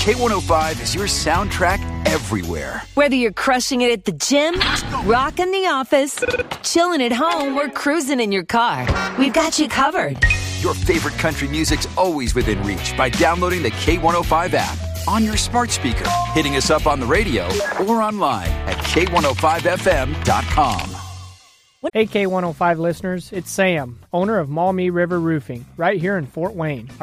K105 is your soundtrack everywhere. Whether you're crushing it at the gym, rocking the office, chilling at home, or cruising in your car, we've got you covered. Your favorite country music's always within reach by downloading the K105 app on your smart speaker, hitting us up on the radio, or online at K105FM.com. Hey K105 listeners, it's Sam, owner of Maumee River Roofing, right here in Fort Wayne.